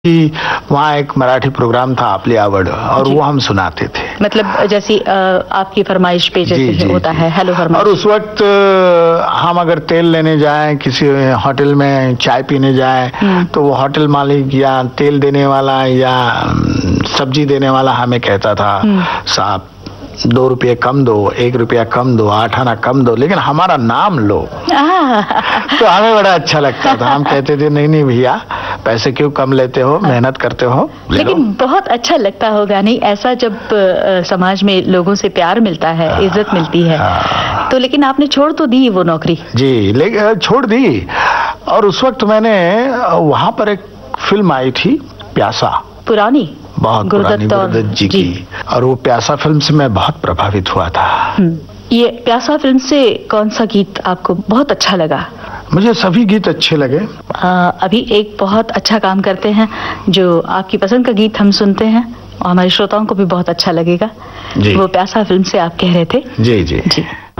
कि वहाँ एक मराठी प्रोग्राम था आपली आवड और वो हम सुनाते थे। मतलब जैसी आपकी फरमाइश पे जैसे जी, होता है हेलो फरमाइश। और उस वक्त हम अगर तेल लेने जाएं किसी होटल में चाय पीने जाएं तो वो होटल मालिक या तेल देने वाला या सब्जी देने वाला हमें कहता था साहब 2 रुपये कम दो, 1 रुपया कम दो, 8 आना कम दो, लेकिन हमारा नाम लो। तो हमें बड़ा अच्छा लगता था। हम कहते थे नहीं भैया, पैसे क्यों कम लेते हो, मेहनत करते हो, लेकिन बहुत अच्छा लगता होगा नहीं ऐसा जब समाज में लोगों से प्यार मिलता है, इज्जत मिलती है। तो लेकिन आपने छोड़ तो दी वो नौकरी? जी, लेकिन छोड़ दी। और उस वक्त मैंने वहां पर एक फिल्म आई थी प्यासा, पुरानी, बहुत पुरानी, गुरुदत्त जी की। और वो प्यासा फिल्म से मैं बहुत प्रभावित हुआ था। ये प्यासा फिल्म से कौन सा गीत आपको बहुत अच्छा लगा? मुझे सभी गीत अच्छे लगे। अभी एक बहुत अच्छा काम करते हैं, जो आपकी पसंद का गीत हम सुनते हैं और हमारे श्रोताओं को भी बहुत अच्छा लगेगा। वो प्यासा फिल्म से आप कह रहे थे। जी जी, जी।